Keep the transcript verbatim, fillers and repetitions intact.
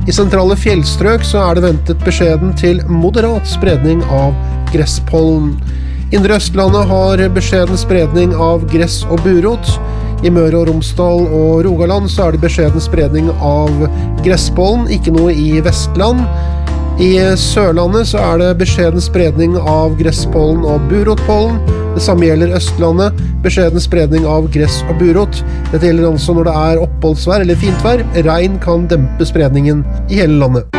I sentrale fjellstrøk så er det ventet beskjeden til moderat spredning av gresspollen. Indre Østlandet har beskjeden spredning av gress og burot. I Møre og Romsdal og Rogaland så er det beskjeden spredning av gresspollen, ikke noe i Vestland. I Sørlandet så er det beskjeden spredning av gresspollen og burotpollen. Det samme gjelder Østlandet, beskjeden spredning av gress og burot. Dette gjelder altså når det er oppholdsvær eller fint vær. Regn kan dempe spredningen i hele landet.